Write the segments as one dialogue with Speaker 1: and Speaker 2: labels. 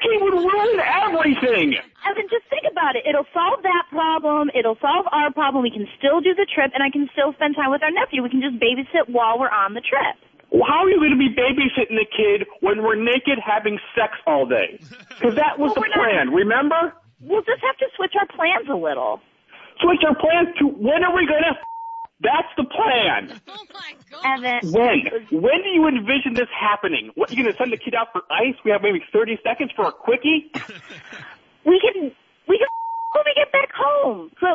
Speaker 1: kid would ruin everything.
Speaker 2: Evan, just think about it. It'll solve that problem. It'll solve our problem. We can still do the trip, and I can still spend time with our nephew. We can just babysit while we're on the trip.
Speaker 1: Well, how are you going to be babysitting the kid when we're naked having sex all day? Because that was the plan, remember?
Speaker 2: We'll just have to switch our plans a little.
Speaker 1: Switch our plans to when are we going to That's the plan.
Speaker 3: Oh, my God.
Speaker 2: Evan.
Speaker 1: When do you envision this happening? What, you going to send the kid out for ice? We have maybe 30 seconds for a quickie?
Speaker 2: We can when we get back home. So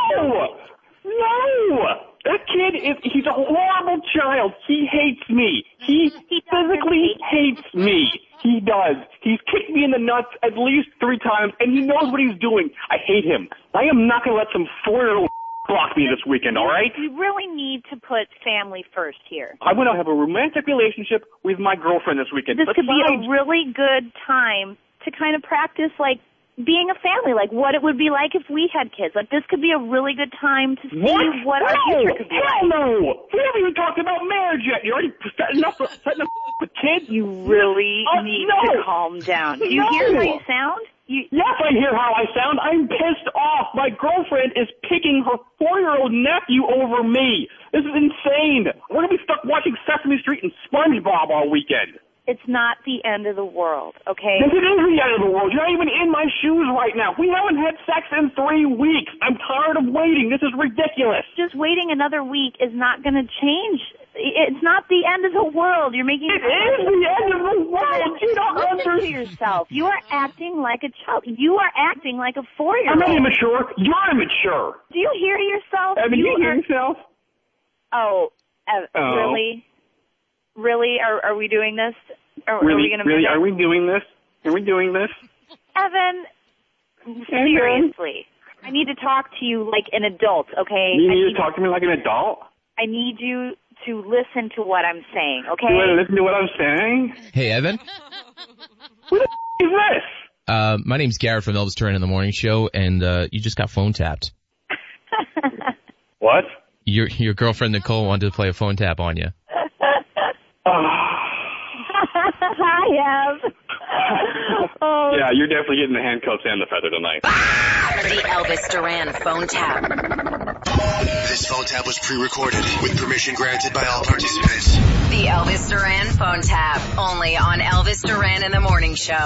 Speaker 1: No! That kid he's a horrible child. He hates me. He physically hates me. He does. He's kicked me in the nuts at least 3 times, and he knows what he's doing. I hate him. I am not going to let some 4-year-old block me this weekend, all right?
Speaker 2: You really need to put family first here.
Speaker 1: I want to have a romantic relationship with my girlfriend this weekend.
Speaker 2: This could be a really good time to kind of practice, like, being a family, like what it would be like if we had kids. Like, this could be a really good time to see what our future could be like.
Speaker 1: Hell no! We haven't even talked about marriage yet. You're already setting up with kids?
Speaker 2: You really need to calm down. Do you hear how you sound?
Speaker 1: Yes, I hear how I sound. I'm pissed off. My girlfriend is picking her 4-year-old nephew over me. This is insane. We're going to be stuck watching Sesame Street and SpongeBob all weekend.
Speaker 2: It's not the end of the world, okay?
Speaker 1: Yes, it is the end of the world. You're not even in my shoes right now. We haven't had sex in 3 weeks. I'm tired of waiting. This is ridiculous.
Speaker 2: Just waiting another week is not going to change. It's not the end of the world. You're making
Speaker 1: it is the end of the world. You don't
Speaker 2: understand yourself. You are acting like a child. You are acting like a 4-year-old.
Speaker 1: I'm not immature. You're immature.
Speaker 2: Do you hear yourself?
Speaker 1: Evan, do you hear yourself?
Speaker 2: Really? Really? Are we doing this? Are we gonna
Speaker 1: Are we doing this? Are we doing this?
Speaker 2: Evan, seriously. I need to talk to you like an adult, okay?
Speaker 1: You need to talk to me like an adult?
Speaker 2: I need you to listen to what I'm saying, okay?
Speaker 1: You want to listen to what I'm saying?
Speaker 4: Hey, Evan.
Speaker 1: Who the is this?
Speaker 4: My name's Garrett from Elvis Duran in the Morning Show, and you just got phone tapped.
Speaker 1: What?
Speaker 4: Your girlfriend Nicole wanted to play a phone tap on you.
Speaker 2: Hi, Ev.
Speaker 1: Yeah, you're definitely getting the handcuffs and the feather tonight.
Speaker 5: The Elvis Duran phone tap.
Speaker 6: This phone tap was pre-recorded with permission granted by all participants.
Speaker 5: The Elvis Duran phone tap, only on Elvis Duran in the Morning Show.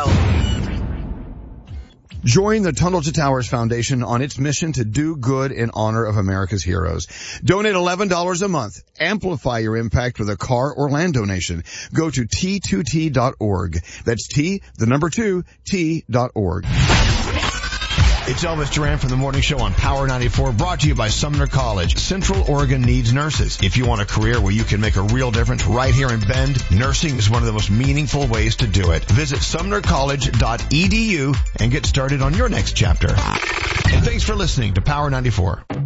Speaker 7: Join the Tunnel to Towers Foundation on its mission to do good in honor of America's heroes. Donate $11 a month. Amplify your impact with a car or land donation. Go to T2T.org. That's T2T.org.
Speaker 8: It's Elvis Duran from the Morning Show on Power 94, brought to you by Sumner College. Central Oregon needs nurses. If you want a career where you can make a real difference right here in Bend, nursing is one of the most meaningful ways to do it. Visit sumnercollege.edu and get started on your next chapter. And thanks for listening to Power 94.